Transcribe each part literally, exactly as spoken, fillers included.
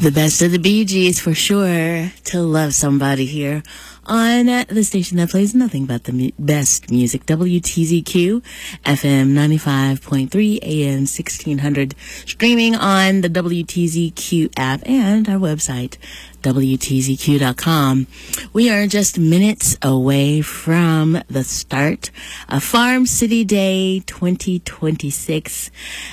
The best of the Bee Gees, for sure, to love somebody here on the station that plays nothing but the mu- best music. W T Z Q, F M ninety-five point three, A M sixteen hundred, streaming on the W T Z Q app and our website, W T Z Q dot com. We are just minutes away from the start of Farm City Day twenty twenty-six,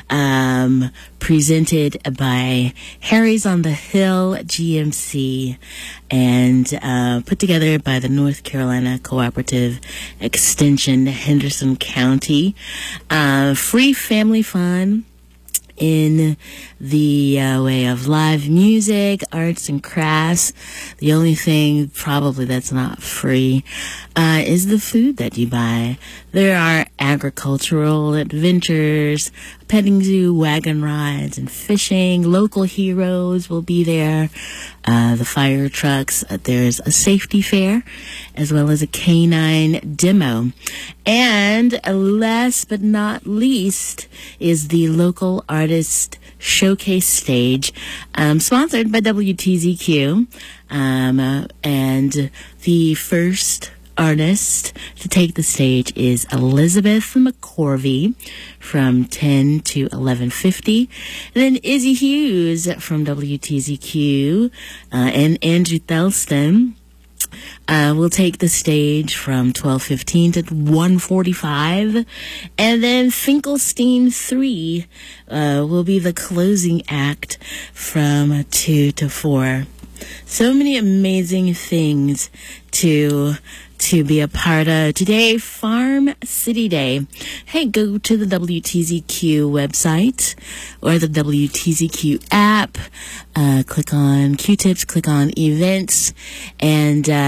um, presented by Harry's on the Hill G M C and uh, put together by the North Carolina Cooperative Extension, Henderson County. Uh, free family fun in the uh, way of live music, arts and crafts. The only thing probably that's not free uh, is the food that you buy. There are agricultural adventures, petting zoo, wagon rides, and fishing. Local heroes will be there. Uh, the fire trucks. Uh, there's a safety fair, as well as a canine demo. And last but not least is the local artist showcase stage, um, sponsored by W T Z Q. Um, uh, and the first artist to take the stage is Elizabeth McCorvey from ten to eleven fifty. And then Izzy Hughes from W T Z Q uh, and Andrew Thelston Uh, we'll take the stage from twelve fifteen to one forty-five. And then Finkelstein three uh, will be the closing act from two to four. So many amazing things to to be a part of today, Farm City Day. Hey, go to the W T Z Q website or the W T Z Q app. Uh, click on Q-Tips, click on events, and uh,